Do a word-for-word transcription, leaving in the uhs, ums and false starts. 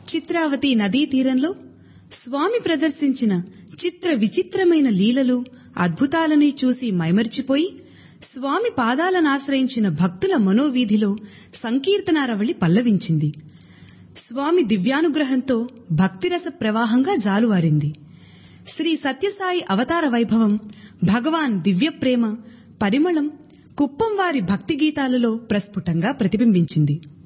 చిత్రావతి నదీ తీరంలో స్వామి ప్రదర్శించిన చిత్ర విచిత్రమైన లీలలు అద్భుతాలని చూసి మైమరిచిపోయి స్వామి పాదాలనాశ్రయించిన భక్తుల మనోవీధిలో సంకీర్తనారవళి పల్లవించింది. స్వామి దివ్యానుగ్రహంతో భక్తిరస ప్రవాహంగా జాలువారింది. శ్రీ సత్యసాయి అవతార వైభవం, భగవాన్ దివ్యప్రేమ పరిమళం కుప్పం వారి భక్తి గీతాలలో ప్రస్ఫుటంగా ప్రతిబింబించింది.